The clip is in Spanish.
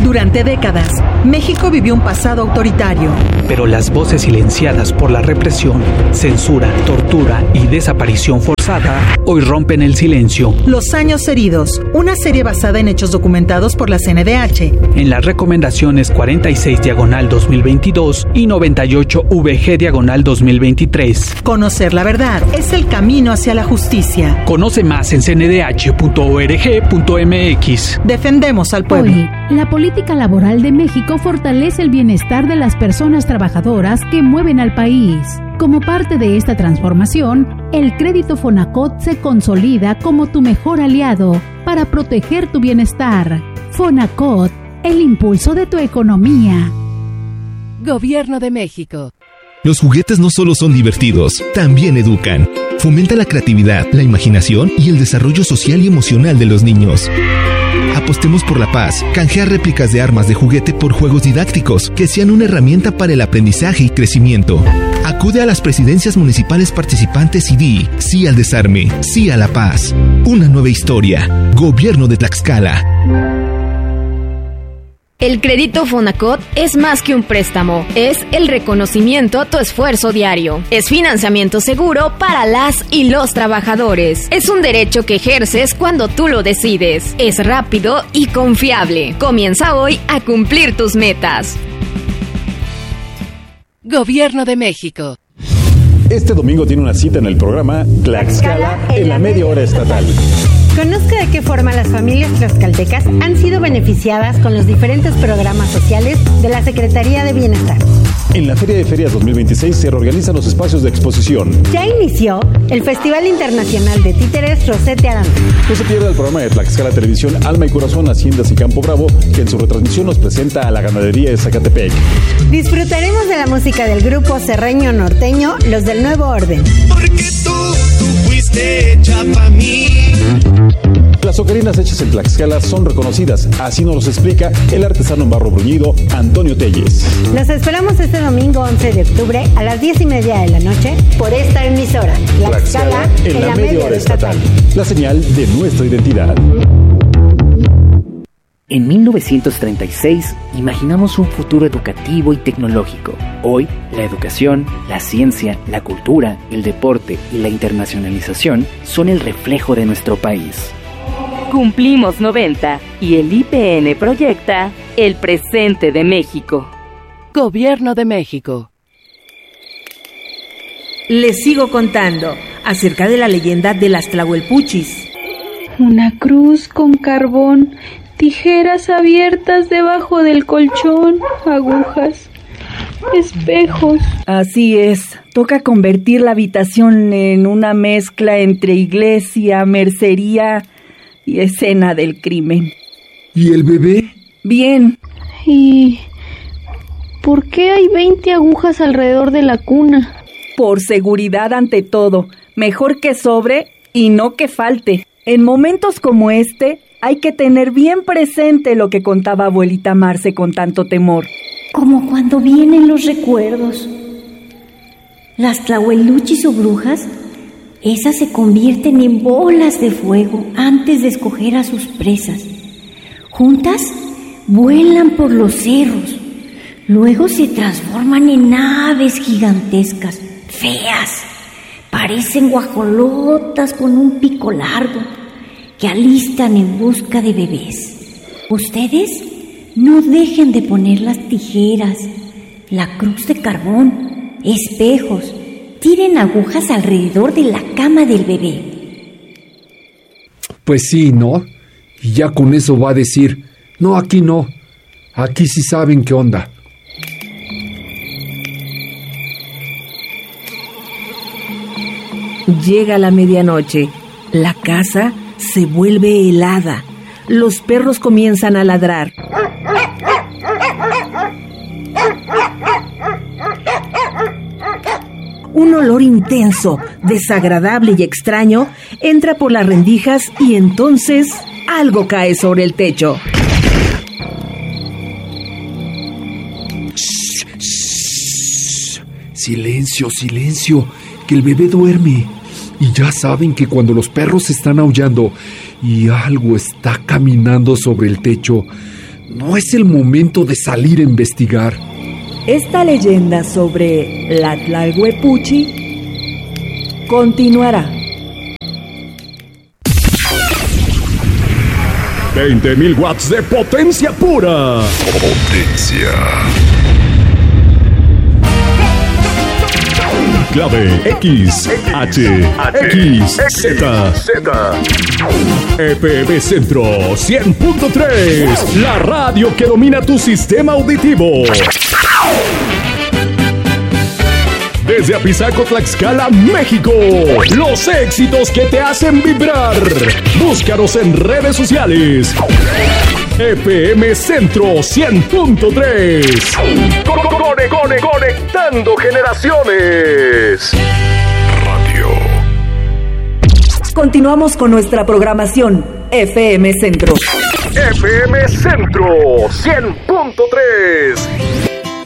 Durante décadas, México vivió un pasado autoritario. Pero las voces silenciadas por la represión, censura, tortura y desaparición forzada hoy rompen el silencio. Los años heridos, una serie basada en hechos documentados por la CNDH. En las recomendaciones 46/2022 y 98/VG/2023. Conocer la verdad es el camino hacia la justicia. Conoce más en cndh.org.mx. Defendemos al pueblo. Hoy, la política laboral de México fortalece el bienestar de las personas trabajadoras que mueven al país. Como parte de esta transformación, el crédito Fonacot se consolida como tu mejor aliado para proteger tu bienestar. Fonacot, el impulso de tu economía. Gobierno de México. Los juguetes no solo son divertidos, también educan. Fomenta la creatividad, la imaginación y el desarrollo social y emocional de los niños. Apostemos por la paz. Canjea réplicas de armas de juguete por juegos didácticos que sean una herramienta para el aprendizaje y crecimiento. Acude a las presidencias municipales participantes y di sí al desarme, sí a la paz. Una nueva historia. Gobierno de Tlaxcala. El crédito Fonacot es más que un préstamo, es el reconocimiento a tu esfuerzo diario. Es financiamiento seguro para las y los trabajadores. Es un derecho que ejerces cuando tú lo decides. Es rápido y confiable. Comienza hoy a cumplir tus metas. Gobierno de México. Este domingo tiene una cita en el programa Tlaxcala en la media hora estatal. Conozca de qué forma las familias tlaxcaltecas han sido beneficiadas con los diferentes programas sociales de la Secretaría de Bienestar. En la Feria de Ferias 2026 se reorganizan los espacios de exposición. Ya inició el Festival Internacional de Títeres Rosete Aranda. No se pierda el programa de Tlaxcala Televisión Alma y Corazón, Haciendas y Campo Bravo, que en su retransmisión nos presenta a la ganadería de Zacatepec. Disfrutaremos de la música del grupo serreño norteño Los del Nuevo Orden. Porque tú fuiste hecha pa' mí. Las ocarinas hechas en Tlaxcala son reconocidas, así nos los explica el artesano en barro bruñido Antonio Telles. Los esperamos este domingo 11 de octubre a las 10:30 de la noche por esta emisora, Tlaxcala en la media hora estatal, la señal de nuestra identidad. En 1936 imaginamos un futuro educativo y tecnológico. Hoy, la educación, la ciencia, la cultura, el deporte y la internacionalización son el reflejo de nuestro país. Cumplimos 90 y el IPN proyecta el presente de México. Gobierno de México. Les sigo contando acerca de la leyenda de las Tlahuelpuchis. Una cruz con carbón, tijeras abiertas debajo del colchón, agujas, espejos. Así es, toca convertir la habitación en una mezcla entre iglesia, mercería y escena del crimen. ¿Y el bebé? Bien. ¿Y por qué hay 20 agujas alrededor de la cuna? Por seguridad ante todo. Mejor que sobre y no que falte. En momentos como este, hay que tener bien presente lo que contaba abuelita Marce con tanto temor. Como cuando vienen los recuerdos. Las tlahueluchis o brujas, esas se convierten en bolas de fuego antes de escoger a sus presas. Juntas, vuelan por los cerros. Luego se transforman en aves gigantescas, feas. Parecen guajolotas con un pico largo que alistan en busca de bebés. Ustedes no dejen de poner las tijeras, la cruz de carbón, espejos. Tiren agujas alrededor de la cama del bebé. Pues sí, ¿no? Y ya con eso va a decir, no, aquí no. Aquí sí saben qué onda. Llega la medianoche. La casa se vuelve helada. Los perros comienzan a ladrar. Un olor intenso, desagradable y extraño entra por las rendijas y entonces algo cae sobre el techo. Silencio, silencio, que el bebé duerme. Y ya saben que cuando los perros están aullando y algo está caminando sobre el techo, ¿No es el momento de salir a investigar? Esta leyenda sobre la Tlalhuepuchi continuará. 20.000 watts de potencia pura. Potencia. Clave X, H, X, Z. FM Centro 100.3, la radio que domina tu sistema auditivo. Desde Apizaco, Tlaxcala, México. Los éxitos que te hacen vibrar. Búscanos en redes sociales. FM Centro 100.3. Conectando generaciones. Radio. Continuamos con nuestra programación. FM Centro. FM Centro 100.3.